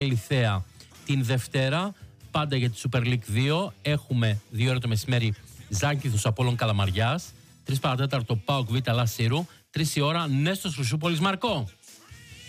Λιθέα. Την Δευτέρα, πάντα για τη Super League 2, έχουμε 2 ώρα το μεσημέρι Ζάκηθος Απόλλων Καλαμαριάς, 3 παρατέταρτο ΠΑΟΚ Β' Λασσύρου, 3 η ώρα Νέστος Χρυσούπολης Μαρκό.